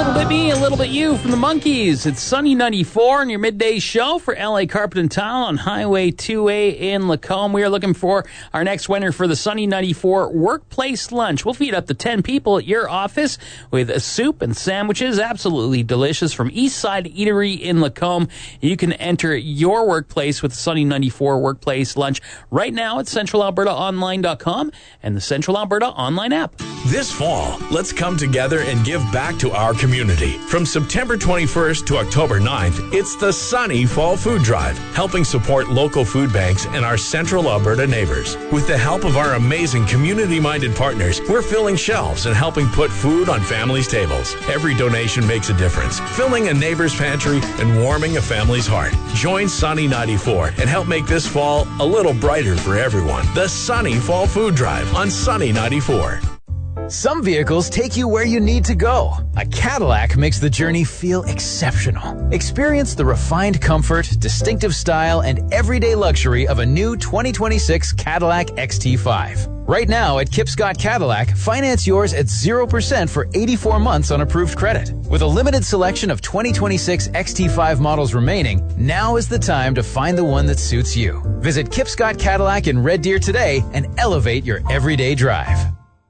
little bit me, a little bit you from the Monkees. It's Sunny 94 on your midday show for LA Carpet and Tile on Highway 2A in Lacombe. We are looking for our next winner for the Sunny 94 Workplace Lunch. We'll feed up to 10 people at your office with a soup and sandwiches. Absolutely delicious from Eastside Eatery in Lacombe. You can enter your workplace with the Sunny 94 Workplace Lunch right now at CentralAlbertaOnline.com and the Central Alberta Online app. This fall, let's come together and give back to our community. From September 21st to October 9th, it's the Sunny Fall Food Drive, helping support local food banks and our Central Alberta neighbors. With the help of our amazing community-minded partners, we're filling shelves and helping put food on families' tables. Every donation makes a difference, filling a neighbor's pantry and warming a family's heart. Join Sunny 94 and help make this fall a little brighter for everyone. The Sunny Fall Food Drive on Sunny 94. Some vehicles take you where you need to go. A Cadillac makes the journey feel exceptional. Experience the refined comfort, distinctive style, and everyday luxury of a new 2026 Cadillac XT5. Right now at Kip Scott Cadillac, finance yours at 0% for 84 months on approved credit. With a limited selection of 2026 XT5 models remaining, now is the time to find the one that suits you. Visit Kip Scott Cadillac in Red Deer today and elevate your everyday drive.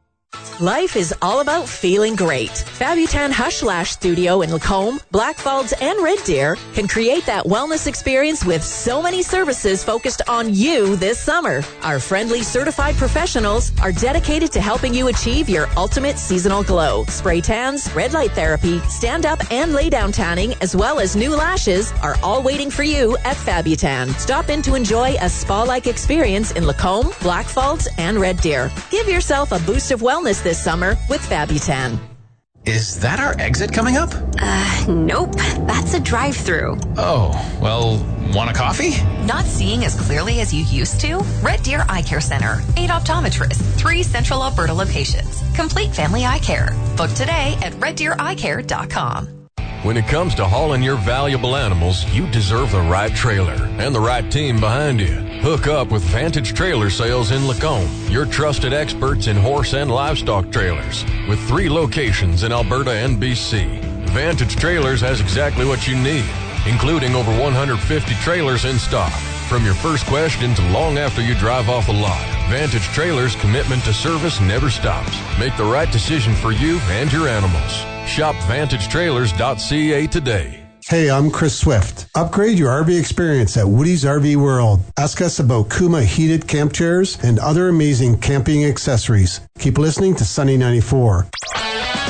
Life is all about feeling great. Fabutan Hush Lash Studio in Lacombe, Blackfalds, and Red Deer can create that wellness experience with so many services focused on you this summer. Our friendly certified professionals are dedicated to helping you achieve your ultimate seasonal glow. Spray tans, red light therapy, stand-up and lay-down tanning, as well as new lashes are all waiting for you at Fabutan. Stop in to enjoy a spa-like experience in Lacombe, Blackfalds, and Red Deer. Give yourself a boost of wellness this summer with Fabutan. Is that our exit coming up? Nope. That's a drive-through. Oh, well, want a coffee? Not seeing as clearly as you used to? Red Deer Eye Care Center. 8 optometrists, 3 Central Alberta locations. Complete family eye care. Book today at reddeereyecare.com. When it comes to hauling your valuable animals, you deserve the right trailer and the right team behind you. Hook up with Vantage Trailer Sales in Lacombe, your trusted experts in horse and livestock trailers. With 3 locations in Alberta and BC, Vantage Trailers has exactly what you need, including over 150 trailers in stock. From your first question to long after you drive off the lot, Vantage Trailers' commitment to service never stops. Make the right decision for you and your animals. Shop VantageTrailers.ca today. Hey, I'm Chris Swift. Upgrade your RV experience at Woody's RV World. Ask us about Kuma heated camp chairs and other amazing camping accessories. Keep listening to Sunny 94.